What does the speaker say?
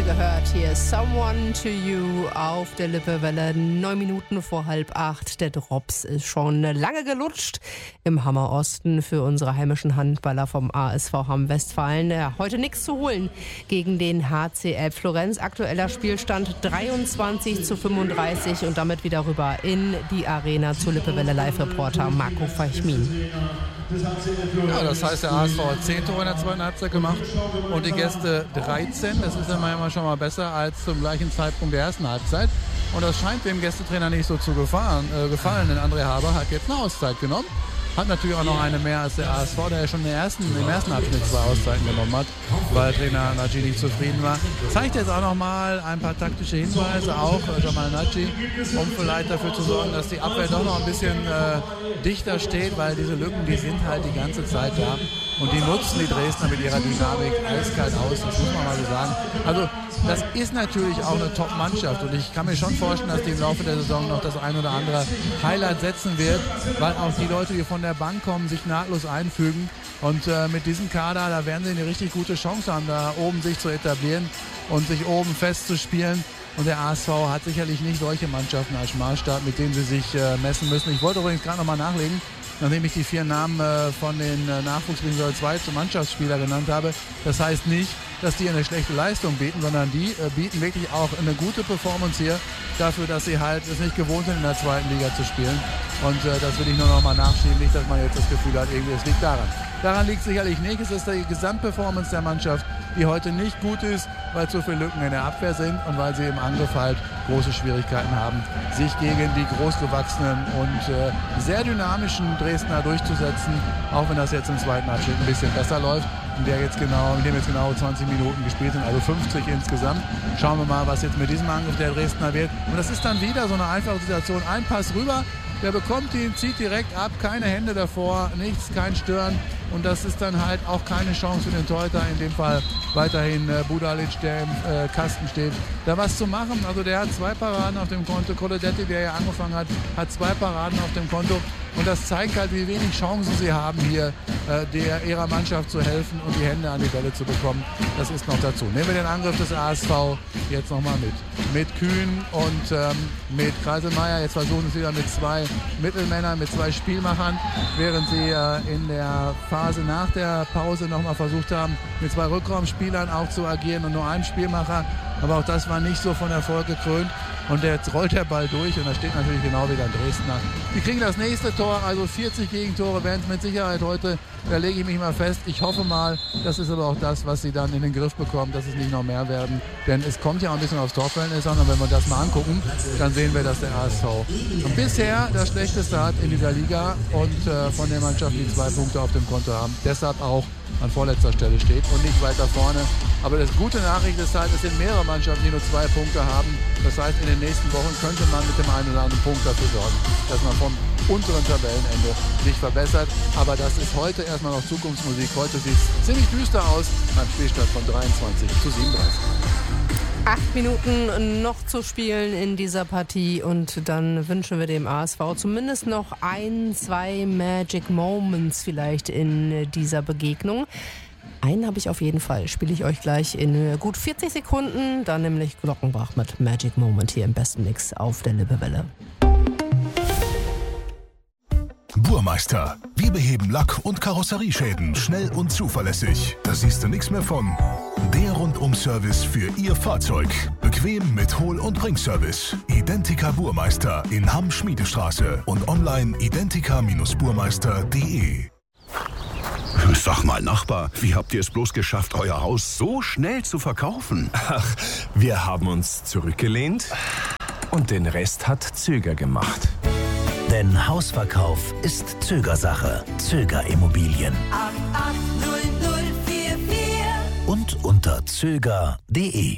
gehört. Hier ist Someone to You auf der Lippewelle. 9 Minuten vor 7:30. Der Drops ist schon lange gelutscht im Hammer Osten für unsere heimischen Handballer vom ASV Hamm-Westfalen. Ja, heute nichts zu holen gegen den HCL Florenz. Aktueller Spielstand 23:35 und damit wieder rüber in die Arena zu Lippewelle Live-Reporter Marco Feichmin. Ja, das heißt, der ASV hat 10 Tore in der zweiten Halbzeit gemacht und die Gäste 13. Das ist immer schon mal besser als zum gleichen Zeitpunkt der ersten Halbzeit. Und das scheint dem Gästetrainer nicht so zu gefallen, denn André Haber hat jetzt eine Auszeit genommen. Hat natürlich auch noch eine mehr als der ASV, der ja schon im ersten Abschnitt 2 Auszeiten genommen hat, weil Trainer Nagy nicht zufrieden war. Zeigt jetzt auch noch mal ein paar taktische Hinweise, auch Jamal Nagy, um vielleicht dafür zu sorgen, dass die Abwehr doch noch ein bisschen dichter steht, weil diese Lücken, die sind halt die ganze Zeit da. Und die nutzen die Dresdner mit ihrer Dynamik eiskalt aus, das muss man mal so sagen. Also das ist natürlich auch eine Top-Mannschaft und ich kann mir schon vorstellen, dass die im Laufe der Saison noch das ein oder andere Highlight setzen wird, weil auch die Leute, die von der Bank kommen, sich nahtlos einfügen. Und mit diesem Kader, da werden sie eine richtig gute Chance haben, da oben sich zu etablieren und sich oben festzuspielen. Und der ASV hat sicherlich nicht solche Mannschaften als Maßstab, mit denen sie sich messen müssen. Ich wollte übrigens gerade nochmal nachlegen, nachdem ich die 4 Namen von den Nachwuchsliga 2 zum Mannschaftsspieler genannt habe. Das heißt nicht, dass die eine schlechte Leistung bieten, sondern die bieten wirklich auch eine gute Performance hier dafür, dass sie halt es nicht gewohnt sind, in der zweiten Liga zu spielen. Und das will ich nur noch mal nachschieben, nicht, dass man jetzt das Gefühl hat, irgendwie es liegt daran. Daran liegt sicherlich nicht, es ist die Gesamtperformance der Mannschaft, die heute nicht gut ist, weil zu viele Lücken in der Abwehr sind und weil sie im Angriff halt große Schwierigkeiten haben, sich gegen die großgewachsenen und sehr dynamischen Dresdner durchzusetzen, auch wenn das jetzt im zweiten Abschnitt ein bisschen besser läuft, in dem jetzt genau 20 Minuten gespielt sind, also 50 insgesamt. Schauen wir mal, was jetzt mit diesem Angriff der Dresdner wird. Und das ist dann wieder so eine einfache Situation, ein Pass rüber, der bekommt ihn, zieht direkt ab, keine Hände davor, nichts, kein Stören. Und das ist dann halt auch keine Chance für den Torhüter, in dem Fall weiterhin Budalic, der im Kasten steht, da was zu machen. Also der hat 2 Paraden auf dem Konto. Colodetti, der ja angefangen hat, hat 2 Paraden auf dem Konto. Und das zeigt halt, wie wenig Chancen sie haben, hier ihrer Mannschaft zu helfen und die Hände an die Bälle zu bekommen. Das ist noch dazu. Nehmen wir den Angriff des ASV jetzt nochmal mit. Mit Kühn und mit Kreiselmeier. Jetzt versuchen sie wieder mit 2 Mittelmännern, mit 2 Spielmachern, während sie in der Phase nach der Pause nochmal versucht haben, mit 2 Rückraumspielern auch zu agieren und nur einem Spielmacher. Aber auch das war nicht so von Erfolg gekrönt. Und jetzt rollt der Ball durch und da steht natürlich genau wieder ein Dresdner. Die kriegen das nächste Tor, also 40 Gegentore werden es mit Sicherheit heute. Da lege ich mich mal fest. Ich hoffe mal, das ist aber auch das, was sie dann in den Griff bekommen, dass es nicht noch mehr werden. Denn es kommt ja auch ein bisschen aufs Torverhältnis an. Und wenn wir das mal angucken, dann sehen wir, dass der ASV bisher das Schlechteste hat in dieser Liga und von der Mannschaft, die 2 Punkte auf dem Konto haben, deshalb auch an vorletzter Stelle steht und nicht weiter vorne. Aber das gute Nachricht ist halt, es sind mehrere Mannschaften, die nur 2 Punkte haben. Das heißt, in den nächsten Wochen könnte man mit dem einen oder anderen Punkt dafür sorgen, dass man vom unteren Tabellenende sich verbessert. Aber das ist heute erstmal noch Zukunftsmusik. Heute sieht es ziemlich düster aus beim Spielstand von 23:37. 8 Minuten noch zu spielen in dieser Partie und dann wünschen wir dem ASV zumindest noch 1, 2 Magic Moments vielleicht in dieser Begegnung. Einen habe ich auf jeden Fall, spiele ich euch gleich in gut 40 Sekunden, dann nämlich Glockenbach mit Magic Moment hier im besten Mix auf der Lippewelle. Burmeister. Wir beheben Lack- und Karosserieschäden schnell und zuverlässig. Da siehst du nichts mehr von. Der Rundum-Service für Ihr Fahrzeug. Bequem mit Hol- und Bringservice. Identica Burmeister in Hamm-Schmiedestraße und online identica-burmeister.de. Sag mal, Nachbar, wie habt ihr es bloß geschafft, euer Haus so schnell zu verkaufen? Ach, wir haben uns zurückgelehnt und den Rest hat Zöger gemacht. Denn Hausverkauf ist Zögersache. Zöger Immobilien. 880044 Und unter zöger.de.